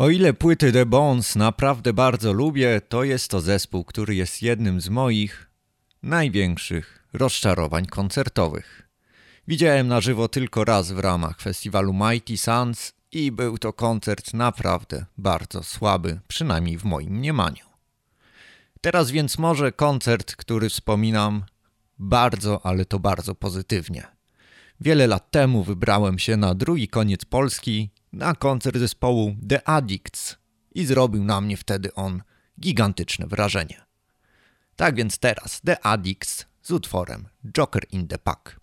O ile płyty The Bones naprawdę bardzo lubię, to jest to zespół, który jest jednym z moich największych rozczarowań koncertowych. Widziałem na żywo tylko raz w ramach festiwalu Mighty Suns i był to koncert naprawdę bardzo słaby, przynajmniej w moim mniemaniu. Teraz więc może koncert, który wspominam bardzo, ale to bardzo pozytywnie. Wiele lat temu wybrałem się na drugi koniec Polski na koncert zespołu The Addicts i zrobił na mnie wtedy on gigantyczne wrażenie. Tak więc teraz The Addicts z utworem Joker in the Pack.